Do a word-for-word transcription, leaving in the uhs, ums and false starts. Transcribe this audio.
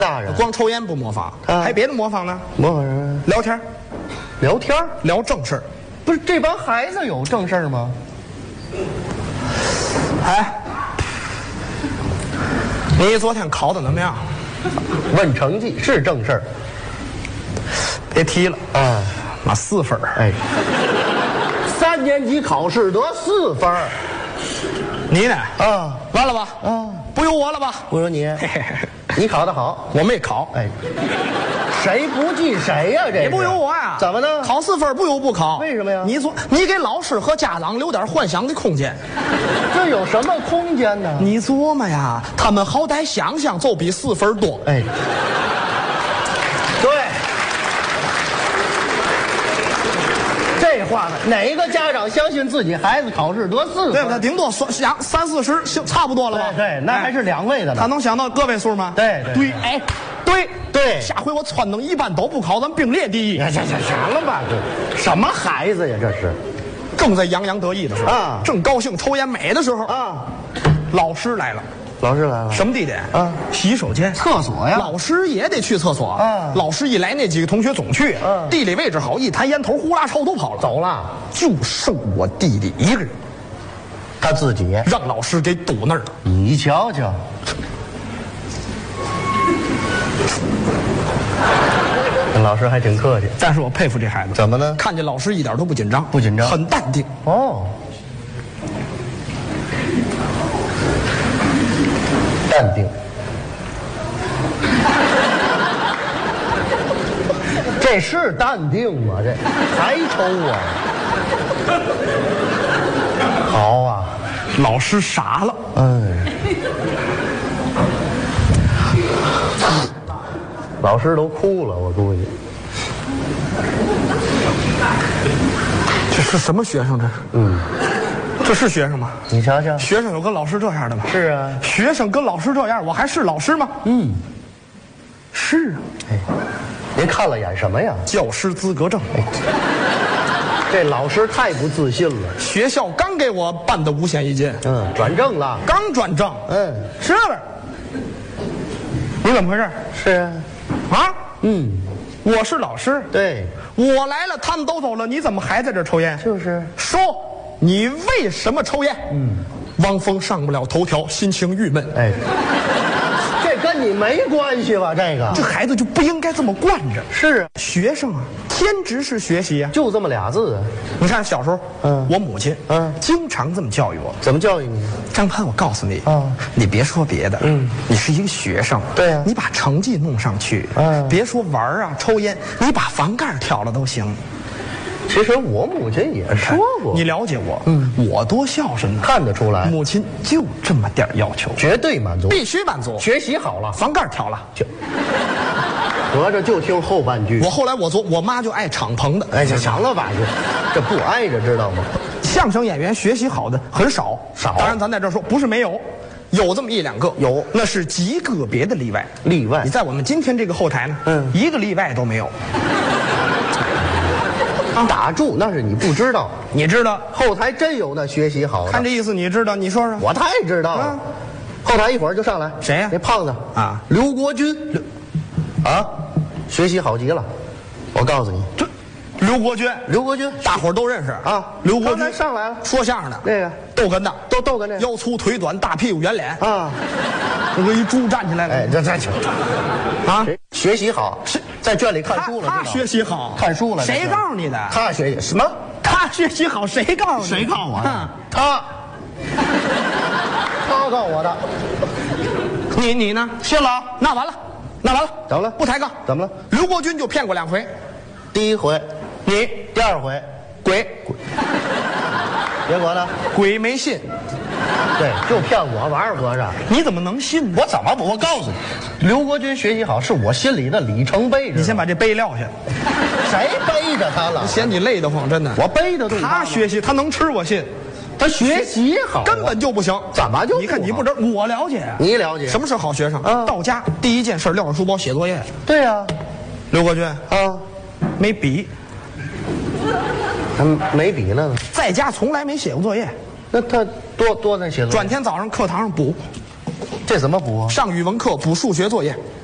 大人光抽烟不模仿， 啊、 还别的模仿呢？ 模仿什么？ 聊天， 聊天， 聊正事儿。 不是这帮孩子有正事儿吗？ 哎，你昨天考的怎么样？ 问成绩是正事儿。 别提了啊，妈四分儿。 哎，三年级考试得四分儿。 你呢？ 啊， 完了吧？ 啊， 不由我了吧？ 不由你。你考得好， 我没考。 哎，谁不记谁呀、啊？这也不由我呀。 怎么呢？ 考四分不由不考。 为什么呀？ 你说，你给老师和家长留点幻想的空间。 这有什么空间呢？ 你琢磨呀，他们好歹想想就比四分多。 哎，对。这话呢，哪个家长相信自己孩子考试得四分？ 对不对？顶多算想三四十，差不多了吧？ 对对，那还是两位的呢。 他能想到个位数吗？ 对对对，哎，对对。 下回我撺掇一般都不考，咱并列第一。 行行行了吧，这什么孩子呀？这是。 正在洋洋得意的时候啊， 正高兴抽烟美的时候啊， 老师来了。 老师来了， 什么地点？ 啊， 洗手间、 厕所呀。 老师也得去厕所啊。 老师一来，那几个同学总去。 嗯， 地理位置好，一弹烟头，呼啦朝都跑了， 走了。 就剩我弟弟一个人， 他自己让老师给堵那儿了。 你瞧瞧，老师还挺客气。 但是我佩服这孩子。 怎么呢？ 看见老师一点都不紧张， 不紧张， 很淡定。 哦。淡定，这是淡定吗？这还抽啊？好啊， 老师傻了。 嗯，老师都哭了，我估计。 这是什么学生？这是？嗯。这是学生吗？ 你瞧瞧， 学生有跟老师这样的吗？ 是啊， 学生跟老师这样，我还是老师吗？ 嗯， 是啊。 哎，您看了眼什么呀？ 教师资格证。 哎，这老师太不自信了。 学校刚给我办的五险一金， 嗯，转正了， 刚转正。 嗯， 是的。你怎么回事？ 是啊， 啊， 嗯， 我是老师， 对， 我来了，他们都走了，你怎么还在这抽烟？ 就是说。你为什么抽烟？嗯，汪峰上不了头条，心情郁闷。 哎，这跟你没关系吧？这个， 这孩子就不应该这么惯着。 是啊， 学生啊，天职是学习啊， 就这么俩字啊。 你看小时候， 嗯， 我母亲， 嗯， 经常这么教育我。 怎么教育你？ 张潘，我告诉你， 啊， 你别说别的，嗯，你是一个学生， 对啊， 你把成绩弄上去， 嗯， 别说玩啊、抽烟，你把房盖挑了都行。 其实我母亲也说过， 你了解我， 嗯， 我多孝顺呢， 看得出来。 母亲就这么点要求， 绝对满足， 必须满足。 学习好了， 房盖挑了， 就合着就听后半句。 我后来我做，我妈就爱敞篷的， 哎，这强了吧？这这不挨着，知道吗？ 相声演员学习好的很少， 少。 当然，咱在这说不是没有，有这么一两个， 有， 那是极个别的例外。 例外， 你在我们今天这个后台呢， 嗯， 一个例外都没有。 打住，那是你不知道， 你知道后台真有那学习好的。 看这意思，你知道？你说说。 我太知道了。啊、后台一会儿就上来， 谁呀、啊？ 那胖子啊， 刘国军，啊，学习好极了。我告诉你， 这刘国军， 刘国军， 大伙儿都认识啊。 刘国军上来了， 说相声的， 那个逗哏的， 都逗哏的， 腰粗腿短，大屁股圆脸啊， 那个一猪站起来了。 哎，这这这， 啊， 学习好，在圈里看书了。 他学习好， 看书了。 谁告诉你的？ 他学习什么？ 他学习好，谁告诉你？ 谁告诉我的？ 他， 他告诉我的。 你你呢？ 信了？ 那完了，那完了， 怎么了？ 不抬杠？ 怎么了？ 刘国军就骗过两回， 第一回你， 第二回鬼鬼，结果呢？ 鬼没信。 对，就骗我玩儿和尚。 你怎么能信？ 我怎么不？我告诉你，刘国军学习好是我心里的里程碑。 你先把这碑撂下。 谁背着他了？ 嫌你累得慌，真的。 我背得动他。 他学习，他能吃，我信。 他学习好， 根本就不行。 怎么就不好？ 你看你不知道，我了解啊。 你了解什么是好学生？ 啊， 到家第一件事撂上书包写作业。 对呀、啊， 刘国军啊， 没笔， 他没笔了呢， 在家从来没写过作业。 那他多多在写作业， 转天早上课堂上补， 这怎么补啊？ 上语文课补数学作业，